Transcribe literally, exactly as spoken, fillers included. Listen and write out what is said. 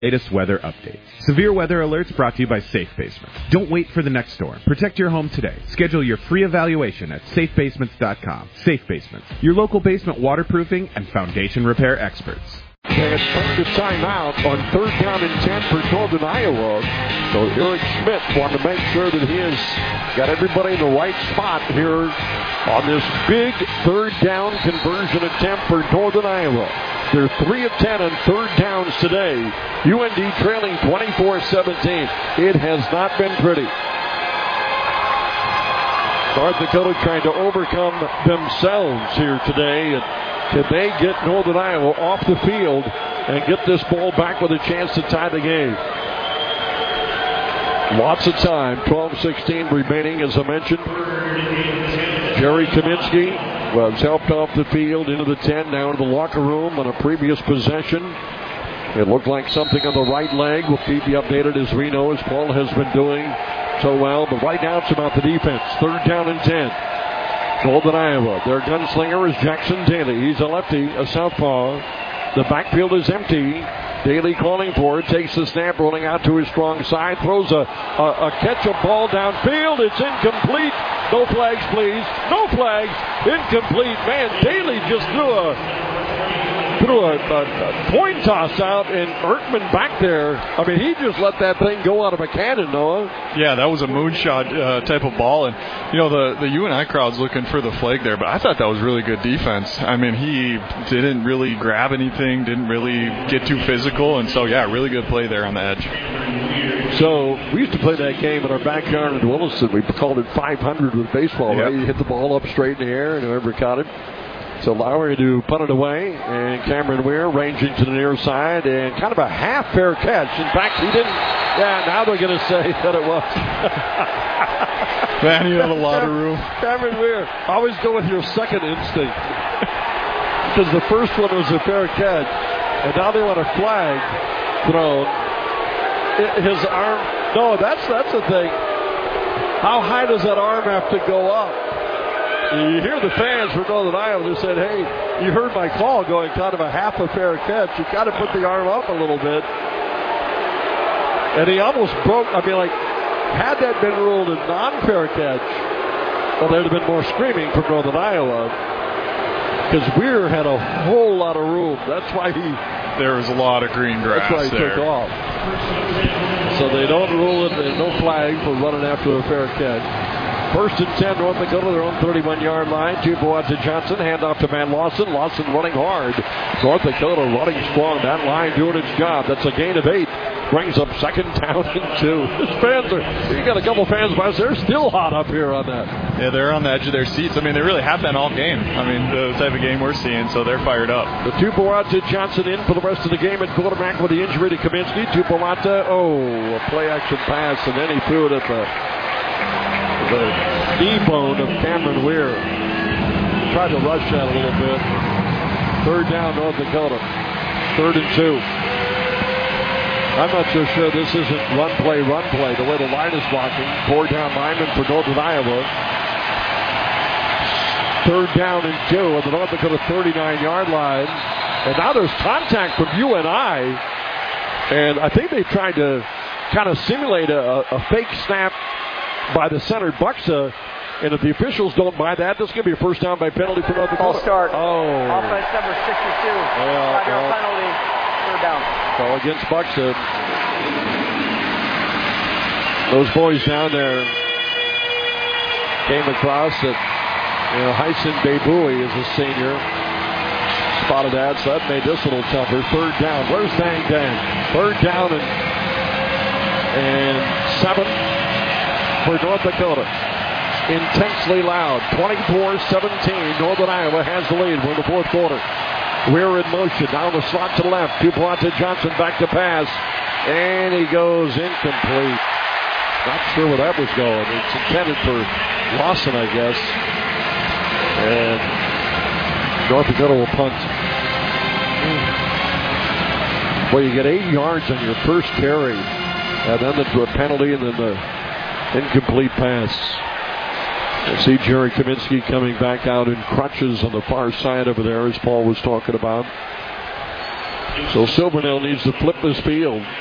Latest weather updates. Severe weather alerts brought to you by Safe Basements. Don't wait for the next storm. Protect your home today. Schedule your free evaluation at safe basements dot com. Safe Basements, your local basement waterproofing and foundation repair experts. And took the timeout on third down and ten for Northern Iowa. So Eric Schmidt wanted to make sure that he has got everybody in the right spot here on this big third down conversion attempt for Northern Iowa. They're three of ten on third downs today. U N D trailing twenty-four seventeen. It has not been pretty. North Dakota trying to overcome themselves here today. And can they get Northern Iowa off the field and get this ball back with a chance to tie the game? Lots of time. twelve sixteen remaining, as I mentioned. Jerry Kaminsky was helped off the field into the ten, down to the locker room on a previous possession. It looked like something on the right leg. We'll keep you updated as we know, as Paul has been doing so well. But right now it's about the defense. Third down and ten. Northern Iowa. Their gunslinger is Jackson Daly. He's a lefty, a southpaw. The backfield is empty. Daly calling for it. Takes the snap, rolling out to his strong side. Throws a, a, a catch a ball downfield. It's incomplete. No flags, please. No flags. Incomplete. Man, Daly just threw a threw a, a, a coin toss out, and Erkman back there. I mean, he just let that thing go out of a cannon, Noah. Yeah, that was a moonshot uh, type of ball. And, you know, the, the U N I crowd's looking for the flag there, but I thought that was really good defense. I mean, he didn't really grab anything, didn't really get too physical. And so, yeah, really good play there on the edge. So we used to play that game in our backyard in Williston. We called it five hundred with baseball, yep. Right? You hit the ball up straight in the air, and whoever caught it. So Lowry to punt it away, and Cameron Weir ranging to the near side, and kind of a half fair catch. In fact, he didn't. Yeah, now they're going to say that it was. Man, you have a lot of room. Cameron Weir, always go with your second instinct, because the first one was a fair catch, and now they want a flag thrown. It, his arm. No, that's that's the thing. How high does that arm have to go up? You hear the fans from Northern Iowa who said, hey, you heard my call going kind of a half a fair catch. You got to put the arm up a little bit. And he almost broke. I mean, like, had that been ruled a non-fair catch, well, there'd have been more screaming from Northern Iowa. Because Weir had a whole lot of room. That's why he... There was a lot of green grass That's why he there. took off. So they don't rule it. There's no flag for running after a fair catch. First and ten, North Dakota, their own thirty-one-yard line. Tupuola Johnson, handoff to Van Lawson. Lawson running hard. North Dakota running strong. That line doing its job. That's a gain of eight. Brings up second down and two. His fans are, you got a couple fans by us. They're still hot up here on that. Yeah, they're on the edge of their seats. I mean, they really have been all game. I mean, the type of game we're seeing, so they're fired up. The Tupuola Johnson in for the rest of the game at quarterback with the injury to Kaminsky. Tupuola, oh, a play-action pass, and then he threw it at the... the knee bone of Cameron Weir. Tried to rush that a little bit. Third down, North Dakota. Third and two. I'm not so sure this isn't run play, run play, the way the line is blocking. Four down lineman for Northern Iowa. Third down and two on the North Dakota thirty-nine-yard line. And now there's contact from U N I. And I think they tried to kind of simulate a, a fake snap by the center, Buxa, and if the officials don't buy that, this is going to be a first down by penalty for North Dakota. Ball start. Oh. Offense number sixty-two. Yeah, Five-yard well, penalty. Third down. Call against Buxa. Those boys down there came across that, you know, Hyson Beboui is a senior. Spotted that, so that made this a little tougher. Third down. Where's Dang Dang? Third down and, and seven. For North Dakota. Intensely loud. twenty-four seventeen. Northern Iowa has the lead. We're in the fourth quarter. We're in motion. Down the slot to the left. Tupuola Johnson back to pass. And he goes incomplete. Not sure where that was going. It's intended for Lawson, I guess. And North Dakota will punt. Well, you get eight yards on your first carry. And then the penalty and then the incomplete pass. I see Jerry Kaminsky coming back out in crutches on the far side over there, as Paul was talking about. So Silvernail needs to flip this field.